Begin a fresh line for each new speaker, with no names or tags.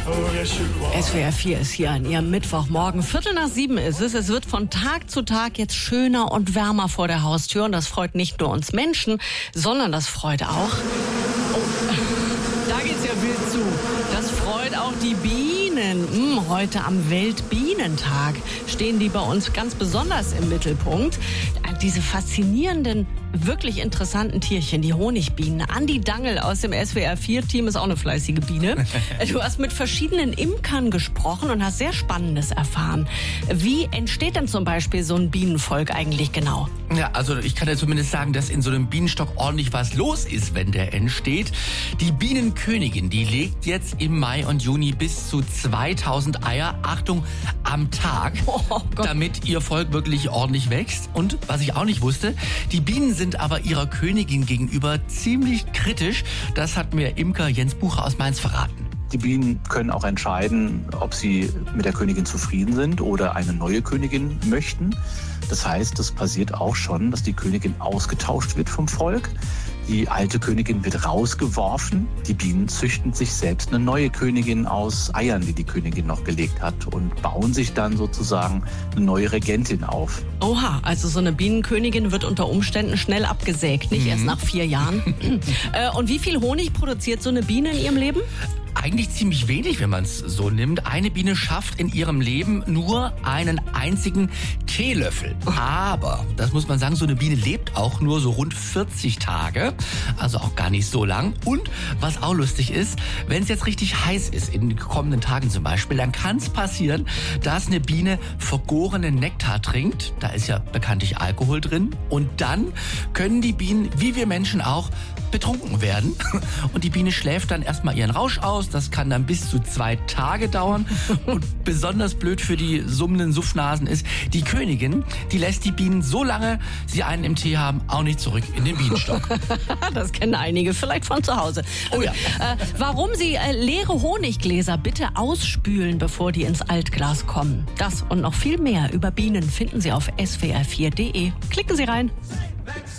SWR 4 ist hier an Ihrem Mittwochmorgen. 6:45 ist es. Es wird von Tag zu Tag jetzt schöner und wärmer vor der Haustür. Und das freut nicht nur uns Menschen, sondern das freut auch... Oh, da geht's ja wild zu. Das freut auch die Bienen. Heute am Weltbienentag stehen die bei uns ganz besonders im Mittelpunkt. Diese faszinierenden, wirklich interessanten Tierchen, die Honigbienen. Andi Dangel aus dem SWR 4-Team ist auch eine fleißige Biene. Du hast mit verschiedenen Imkern gesprochen und hast sehr Spannendes erfahren. Wie entsteht denn zum Beispiel so ein Bienenvolk eigentlich genau?
Ja, also ich kann ja zumindest sagen, dass in so einem Bienenstock ordentlich was los ist, wenn der entsteht. Die Bienenkönigin, die legt jetzt im Mai und Juni bis zu 2000 Eier, Achtung, am Tag, damit ihr Volk wirklich ordentlich wächst. Und was ich auch nicht wusste, die Bienen sind aber ihrer Königin gegenüber ziemlich kritisch. Das hat mir Imker Jens Bucher aus Mainz verraten.
Die Bienen können auch entscheiden, ob sie mit der Königin zufrieden sind oder eine neue Königin möchten. Das heißt, es passiert auch schon, dass die Königin ausgetauscht wird vom Volk. Die alte Königin wird rausgeworfen. Die Bienen züchten sich selbst eine neue Königin aus Eiern, die die Königin noch gelegt hat, und bauen sich dann sozusagen eine neue Regentin auf.
Oha, also so eine Bienenkönigin wird unter Umständen schnell abgesägt, nicht erst nach 4 Jahren. Und wie viel Honig produziert so eine Biene in ihrem Leben?
Eigentlich ziemlich wenig, wenn man es so nimmt. Eine Biene schafft in ihrem Leben nur einen einzigen Teelöffel. Aber, das muss man sagen, so eine Biene lebt auch nur so rund 40 Tage. Also auch gar nicht so lang. Und was auch lustig ist, wenn es jetzt richtig heiß ist, in den kommenden Tagen zum Beispiel, dann kann es passieren, dass eine Biene vergorenen Nektar trinkt. Da ist ja bekanntlich Alkohol drin. Und dann können die Bienen, wie wir Menschen auch, betrunken werden. Und die Biene schläft dann erstmal ihren Rausch aus. Das kann dann bis zu 2 Tage dauern. Und besonders blöd für die summenden Suffnasen ist, die Königin, die lässt die Bienen, solange sie einen im Tee haben, auch nicht zurück in den Bienenstock.
Das kennen einige, vielleicht von zu Hause.
Oh ja.
Warum Sie leere Honiggläser bitte ausspülen, bevor die ins Altglas kommen. Das und noch viel mehr über Bienen finden Sie auf swr4.de. Klicken Sie rein.